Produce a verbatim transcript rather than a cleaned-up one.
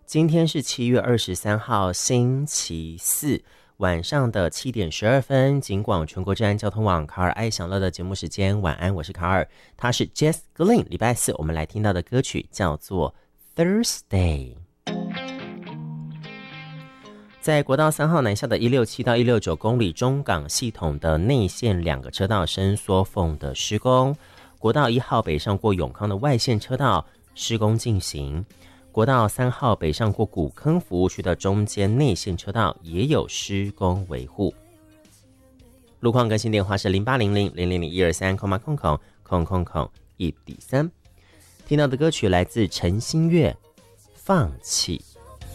今天是七月二十三号星期四晚上的七点十二分，警广全国治安交通网卡尔爱享乐的节目时间，晚安，我是卡尔，他是 Jess Glynn。 礼拜四我们来听到的歌曲叫做 Thursday。 在国道三号南下的一六七到一六九公里中港系统的内线两个车道伸缩缝的施工，国道一号北上过永康的外线车道施工进行，国道三号北上过古坑服务区的中间内线车道也有施工维护。路况更新电话是零八零零零零零一二三空八空空空空空一比三。听到的歌曲来自陈星月，放弃。